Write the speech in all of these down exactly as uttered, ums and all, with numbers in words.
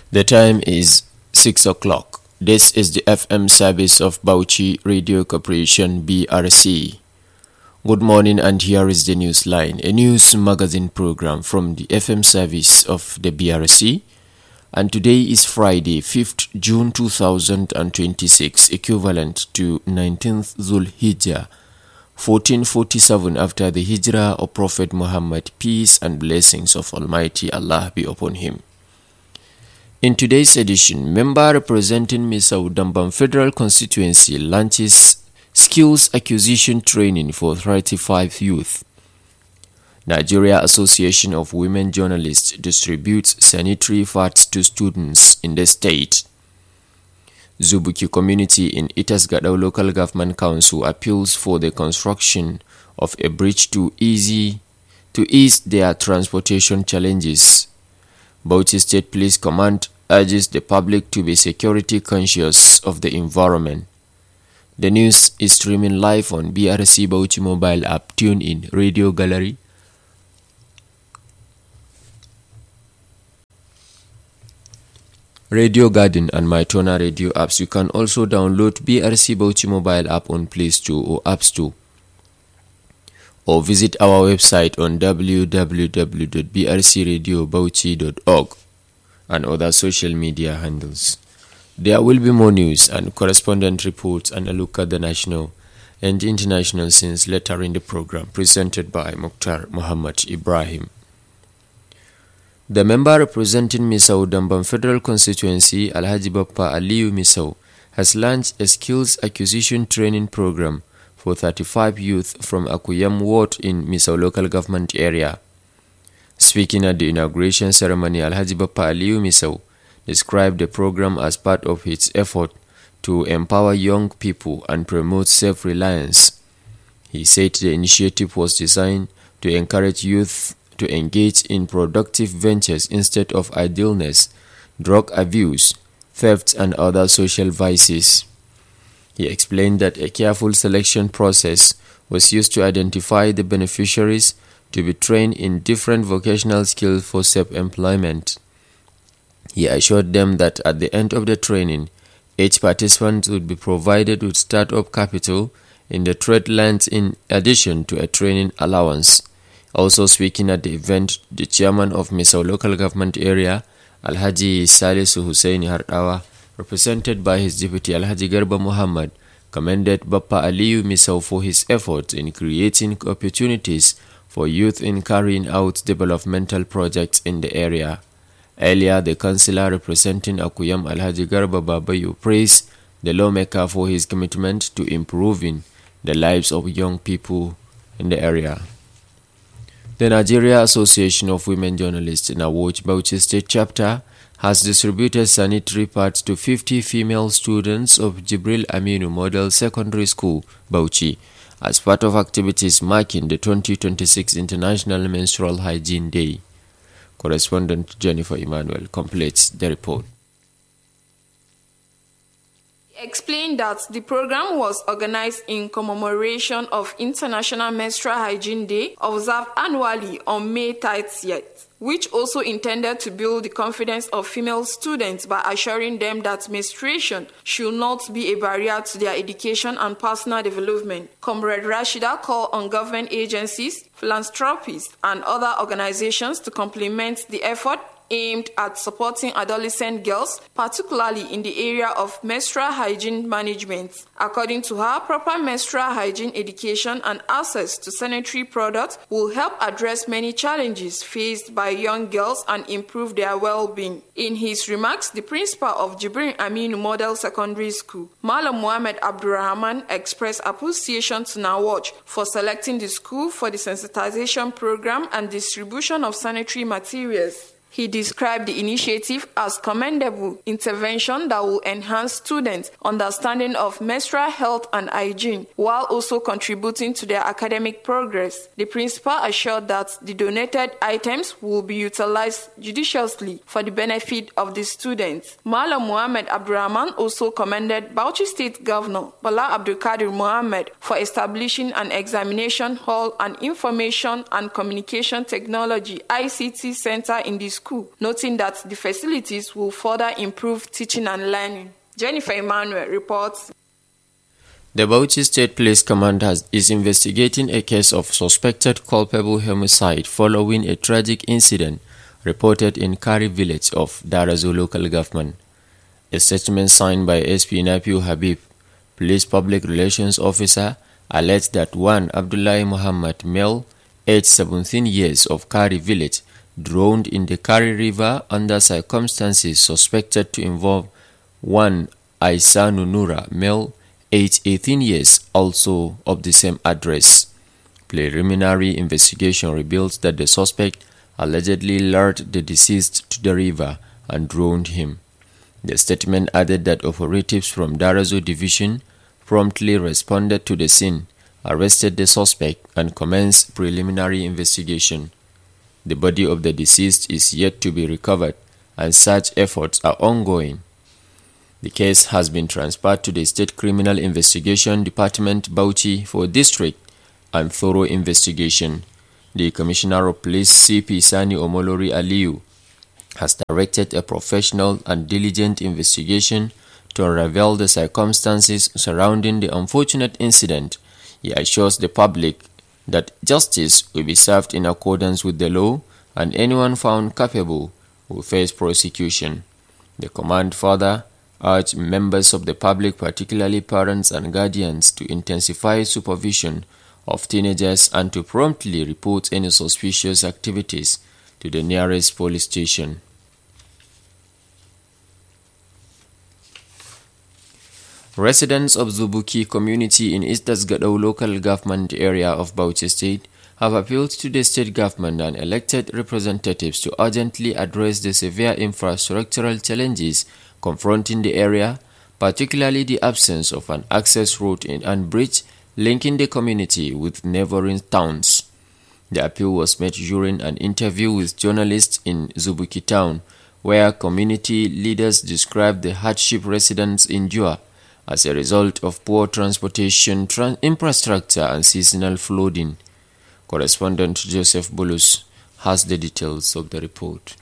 The time is six o'clock. This is the F M service of Bauchi Radio Corporation B R C. Good morning, and here is the news line, a news magazine program from the F M service of the B R C. And today is Friday, fifth June two thousand twenty-six, equivalent to nineteenth Dhul Hijjah, fourteen forty-seven after the Hijrah of Prophet Muhammad, peace and blessings of Almighty Allah be upon him. In today's edition, member representing Misau Dambam Federal Constituency launches skills acquisition training for thirty-five youth. Nigeria Association of Women Journalists distributes sanitary pads to students in the state. Zubuki community in Itasgadao Local Government Council appeals for the construction of a bridge to easy to ease their transportation challenges. Bauchi State Police Command urges the public to be security conscious of the environment. The news is streaming live on B R C Bauchi mobile app, tune in, Radio Gallery, Radio Garden and Mytona radio apps. You can also download B R C Bauchi mobile app on Play Store or App Store, or visit our website on w w w dot b r c radio bauchi dot org and other social media handles. There will be more news and correspondent reports and a look at the national and international scenes later in the program, presented by Mukhtar Muhammad Ibrahim. The member representing Misau Dambam Federal Constituency, Alhaji Bappa Aliyu Misau, has launched a skills acquisition training program for thirty-five youth from Akuyam Ward in Misau local government area. Speaking at the inauguration ceremony, Alhaji Bappa Aliyu Misau described the program as part of its effort to empower young people and promote self-reliance. He said the initiative was designed to encourage youth to engage in productive ventures instead of idleness, drug abuse, theft, and other social vices. He explained that a careful selection process was used to identify the beneficiaries to be trained in different vocational skills for self-employment. He assured them that at the end of the training, each participant would be provided with start-up capital in the trade lands in addition to a training allowance. Also speaking at the event, the chairman of Misau local government area, Alhaji Salisu Hussaini Hardawa, represented by his deputy Alhaji Garba Muhammad, commended Bappa Aliyu Misau for his efforts in creating opportunities for youth in carrying out developmental projects in the area. Earlier, the councillor representing Akuyam, Alhaji Garba Babayu, praised the lawmaker for his commitment to improving the lives of young people in the area. The Nigeria Association of Women Journalists in Awoch Bauchi State Chapter has distributed sanitary pads to fifty female students of Jibril Aminu Model Secondary School, Bauchi, as part of activities marking the twenty twenty-six International Menstrual Hygiene Day. Correspondent Jennifer Emmanuel completes the report. He explained that the program was organized in commemoration of International Menstrual Hygiene Day, observed annually on May thirtieth, which also intended to build the confidence of female students by assuring them that menstruation should not be a barrier to their education and personal development. Comrade Rashida called on government agencies, philanthropists, and other organizations to complement the effort aimed at supporting adolescent girls, particularly in the area of menstrual hygiene management. According to her, proper menstrual hygiene education and access to sanitary products will help address many challenges faced by young girls and improve their well-being. In his remarks, the principal of Jibril Aminu Model Secondary School, Malam Muhammad Abdurrahman, expressed appreciation to NAWATCH for selecting the school for the sensitization program and distribution of sanitary materials. He described the initiative as commendable intervention that will enhance students' understanding of menstrual health and hygiene, while also contributing to their academic progress. The principal assured that the donated items will be utilized judiciously for the benefit of the students. Malam Muhammad Abdurrahman also commended Bauchi State Governor Bala Abdul Qadir Muhammad for establishing an examination hall and information and communication technology I C T center in the school school, noting that the facilities will further improve teaching and learning. Jennifer Emmanuel reports. The Bauchi State Police Command has, is investigating a case of suspected culpable homicide following a tragic incident reported in Kari village of Darazo local government. A statement signed by S P Nafiu Habib, Police Public Relations Officer, alleged that one Abdullahi Muhammad, male, aged seventeen years, of Kari village, drowned in the Kari River under circumstances suspected to involve one Aisa Nunura, male, aged eighteen years, also of the same address. Preliminary investigation reveals that the suspect allegedly lured the deceased to the river and drowned him. The statement added that operatives from Darazo Division promptly responded to the scene, arrested the suspect, and commenced preliminary investigation. The body of the deceased is yet to be recovered, and search efforts are ongoing. The case has been transferred to the State Criminal Investigation Department, Bauchi, for district and thorough investigation. The Commissioner of Police, C P Sani Omolori Aliyu, has directed a professional and diligent investigation to unravel the circumstances surrounding the unfortunate incident. He assures the public that justice will be served in accordance with the law, and anyone found culpable will face prosecution. The command further urged members of the public, particularly parents and guardians, to intensify supervision of teenagers and to promptly report any suspicious activities to the nearest police station. Residents of Zubuki community in East Dasgadau local government area of Bauchi State have appealed to the state government and elected representatives to urgently address the severe infrastructural challenges confronting the area, particularly the absence of an access road and bridge linking the community with neighboring towns. The appeal was made during an interview with journalists in Zubuki town, where community leaders described the hardship residents endure as a result of poor transportation trans infrastructure and seasonal flooding. Correspondent Joseph Bulus has the details of the report.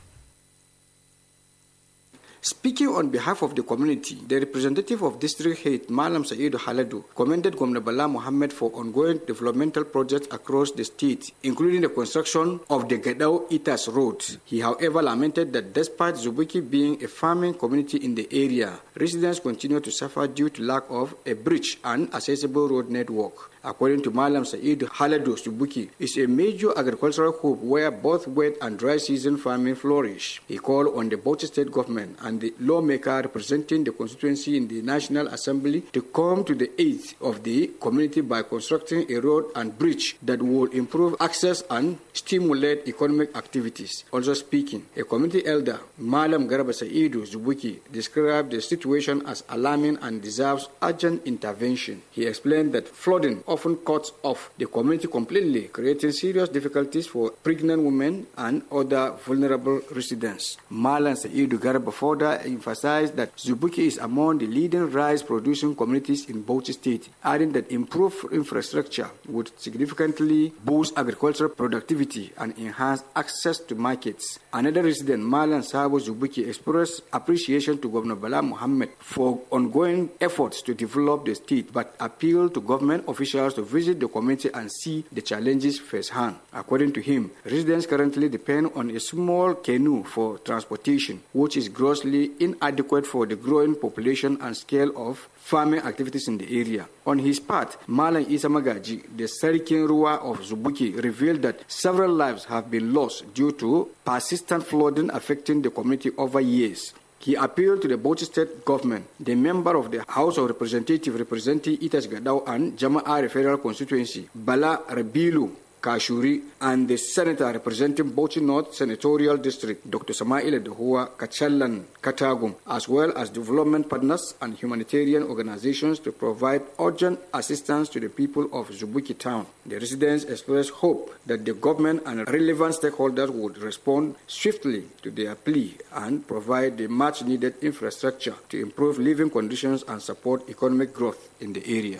Speaking on behalf of the community, the representative of District Head Malam Saidu Haladu commended Governor Bala Mohammed for ongoing developmental projects across the state, including the construction of the Gadao Itas Road. He, however, lamented that despite Zubuki being a farming community in the area, residents continue to suffer due to lack of a bridge and accessible road network. According to Malam Said Haladu, Zubuki is a major agricultural hub where both wet and dry season farming flourish. He called on the Bauchi State government and the lawmaker representing the constituency in the National Assembly to come to the aid of the community by constructing a road and bridge that will improve access and stimulate economic activities. Also speaking, a community elder, Malam Garba Saidu Zubuki, described the situation as alarming and deserves urgent intervention. He explained that flooding often cuts off the community completely, creating serious difficulties for pregnant women and other vulnerable residents. Malam Saidu Garba further emphasized that Zubuki is among the leading rice-producing communities in Bauchi State, adding that improved infrastructure would significantly boost agricultural productivity and enhance access to markets. Another resident, Malam Sabo Zubuki, expressed appreciation to Governor Bala Mohammed for ongoing efforts to develop the state, but appealed to government officials to visit the community and see the challenges firsthand. According to him, residents currently depend on a small canoe for transportation, which is grossly inadequate for the growing population and scale of farming activities in the area. On his part, Malam Isa Magaji, the Sarikin Ruwa of Zubuki, revealed that several lives have been lost due to persistent flooding affecting the community over years. He appealed to the Bauchi State government, the member of the House of Representatives representing Itas Gadao and Jama'ar Federal Constituency, Bala Rabilu Kashuri, and the senator representing Bauchi North Senatorial District, Doctor Samaila Dahua Kachalan Katagum, as well as development partners and humanitarian organizations to provide urgent assistance to the people of Zubuki town. The residents expressed hope that the government and relevant stakeholders would respond swiftly to their plea and provide the much-needed infrastructure to improve living conditions and support economic growth in the area.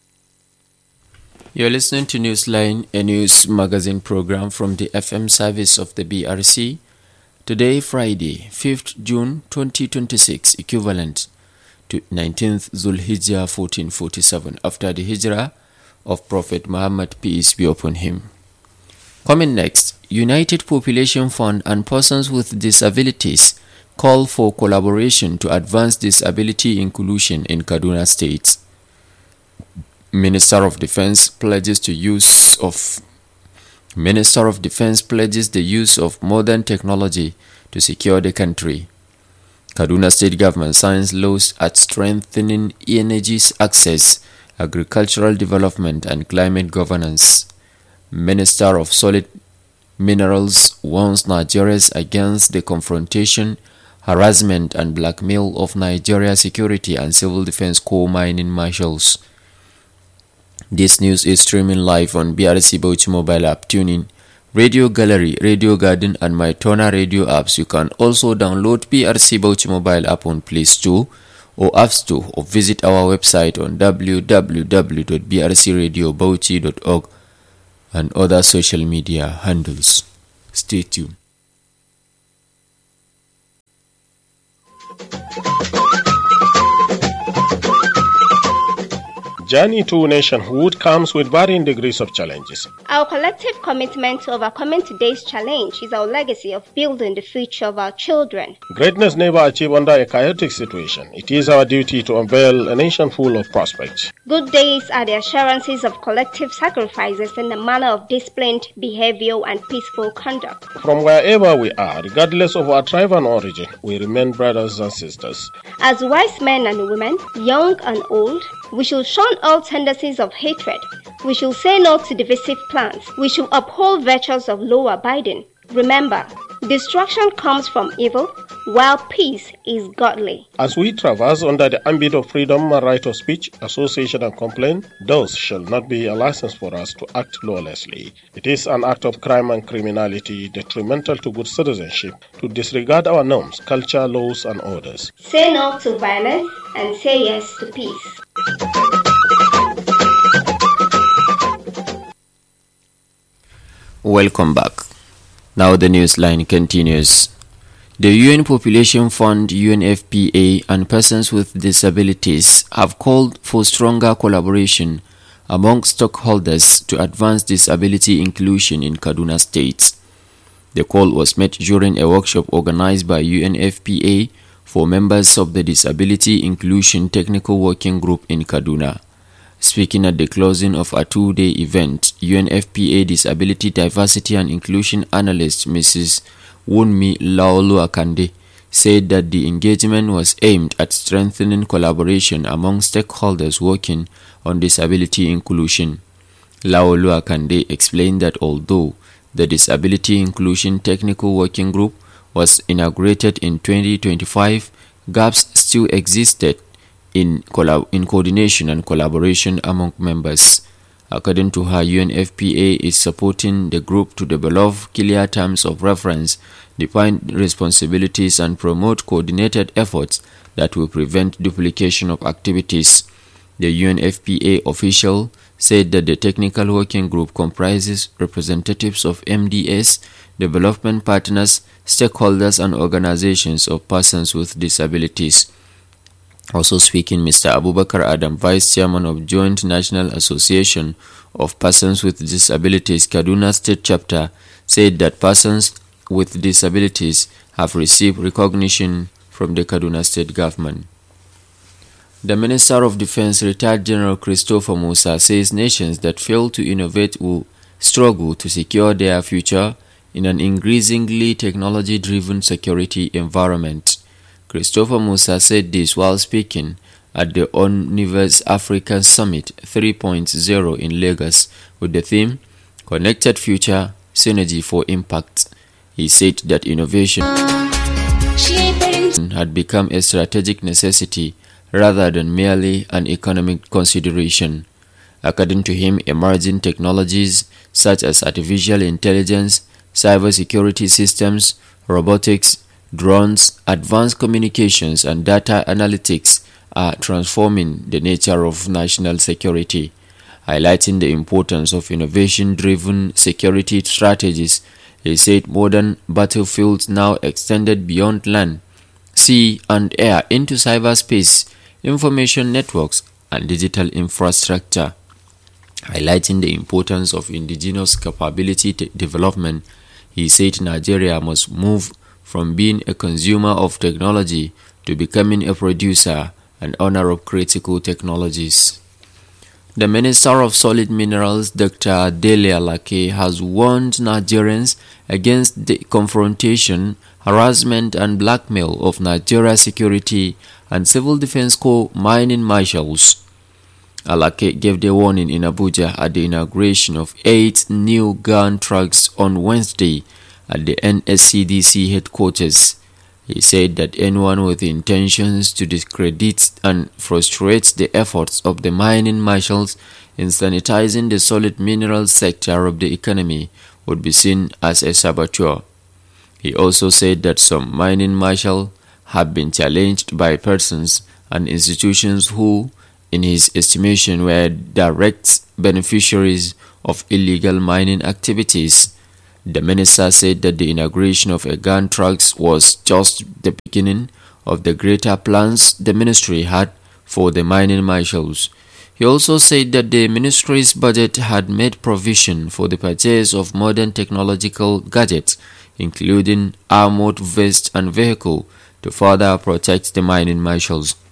You're listening to Newsline, a news magazine program from the F M service of the B R C. Today, Friday, fifth June twenty twenty-six, equivalent to nineteenth Zulhijjah fourteen forty-seven, after the hijrah of Prophet Muhammad, peace be upon him. Coming next, United Population Fund and persons with disabilities call for collaboration to advance disability inclusion in Kaduna State. Minister of Defense pledges to use of Minister of Defense pledges the use of modern technology to secure the country. Kaduna State Government signs laws at strengthening energy access, agricultural development and climate governance. Minister of Solid Minerals warns Nigerians against the confrontation, harassment and blackmail of Nigeria Security and Civil Defense Corps mining marshals. This news is streaming live on B R C Bauchi mobile app, TuneIn, Radio Gallery, Radio Garden and MyTona radio apps. You can also download B R C Bauchi mobile app on Play Store or App Store, or visit our website on w w w dot b r c radio bauchi dot org and other social media handles. Stay tuned. Journey to nationhood comes with varying degrees of challenges. Our collective commitment to overcoming today's challenge is our legacy of building the future of our children. Greatness never achieved under a chaotic situation. It is our duty to unveil a nation full of prospects. Good days are the assurances of collective sacrifices in the manner of disciplined behavior and peaceful conduct. From wherever we are, regardless of our tribe and origin, we remain brothers and sisters. As wise men and women, young and old, we should shun all tendencies of hatred. We should say no to divisive plans. We should uphold virtues of law abiding. Remember, destruction comes from evil, while peace is godly. As we traverse under the ambit of freedom and right of speech, association and complaint, those shall not be a license for us to act lawlessly. It is an act of crime and criminality detrimental to good citizenship to disregard our norms, culture, laws and orders. Say no to violence and say yes to peace. Welcome back. Now the news line continues. The U N Population Fund, U N F P A, and persons with disabilities have called for stronger collaboration among stakeholders to advance disability inclusion in Kaduna State. The call was made during a workshop organized by U N F P A for members of the Disability Inclusion Technical Working Group in Kaduna. Speaking at the closing of a two-day event, U N F P A Disability Diversity and Inclusion Analyst Missus Wunmi Laoluakande said that the engagement was aimed at strengthening collaboration among stakeholders working on disability inclusion. Laoluakande explained that although the Disability Inclusion Technical Working Group was inaugurated in twenty twenty-five, gaps still existed in, collab- in coordination and collaboration among members. According to her, U N F P A is supporting the group to develop clear terms of reference, define responsibilities, and promote coordinated efforts that will prevent duplication of activities. The U N F P A official said that the technical working group comprises representatives of M D S, development partners, stakeholders, and organizations of persons with disabilities. Also speaking, Mister Abubakar Adam, Vice Chairman of Joint National Association of Persons with Disabilities, Kaduna State Chapter, said that persons with disabilities have received recognition from the Kaduna State Government. The Minister of Defense, retired General Christopher Musa, says nations that fail to innovate will struggle to secure their future in an increasingly technology-driven security environment. Christopher Musa said this while speaking at the Universe Africa Summit three point oh in Lagos with the theme Connected Future, Synergy for Impact. He said that innovation had become a strategic necessity rather than merely an economic consideration. According to him, emerging technologies such as artificial intelligence, cybersecurity systems, robotics, drones, advanced communications, and data analytics are transforming the nature of national security, highlighting the importance of innovation-driven security strategies He said modern battlefields now extended beyond land, sea and air into cyberspace, information networks and digital infrastructure. Highlighting the importance of indigenous capability development, he said Nigeria must move from being a consumer of technology to becoming a producer and owner of critical technologies. The Minister of Solid Minerals, Doctor Dele Alake, has warned Nigerians against the confrontation, harassment and blackmail of Nigeria Security and Civil Defense Corps mining marshals. Alake gave the warning in Abuja at the inauguration of eight new gun trucks on Wednesday at the N S C D C headquarters. He said that anyone with intentions to discredit and frustrate the efforts of the mining marshals in sanitizing the solid minerals sector of the economy would be seen as a saboteur. He also said that some mining marshals have been challenged by persons and institutions who, in his estimation, were direct beneficiaries of illegal mining activities. The minister said that the inauguration of a gun trucks was just the beginning of the greater plans the ministry had for the mining marshals. He also said that the ministry's budget had made provision for the purchase of modern technological gadgets, including armored vest and vehicle, to further protect the mining marshals.